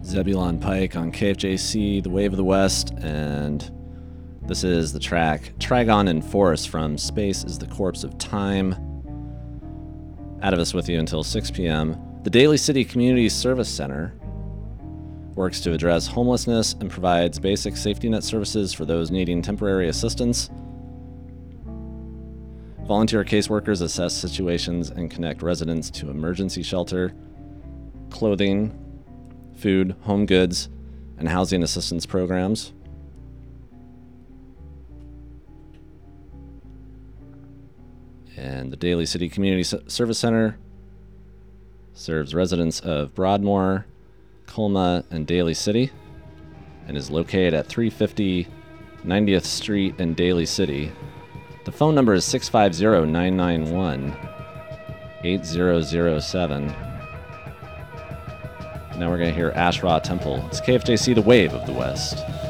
Zebulon Pike on KFJC, The Wave of the West, and this is the track Trigon and Force from Space is the Corpse of Time. Atavist with you until 6 p.m. The Daly City Community Service Center works to address homelessness and provides basic safety net services for those needing temporary assistance. Volunteer caseworkers assess situations and connect residents to emergency shelter, clothing, food, home goods, and housing assistance programs. And the Daly City Community Service Center serves residents of Broadmoor, Colma, and Daly City, and is located at 350 90th Street in Daly City. The phone number is 650-991-8007. Now we're going to hear Ash Ra Temple. It's KFJC, The Wave of the West.